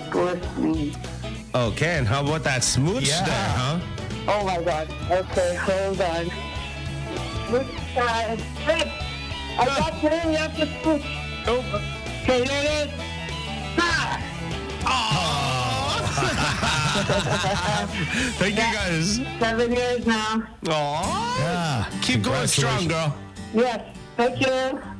listening. Okay, and how about that smooch Yeah. there, huh? Oh my God. Okay, hold on. Smooch time. Hey, I got today. You have to smooch. Nope. Okay, here it is. Thank you, guys. 7 years now. Aw. Yeah. Keep going strong, girl. Yes. Thank you.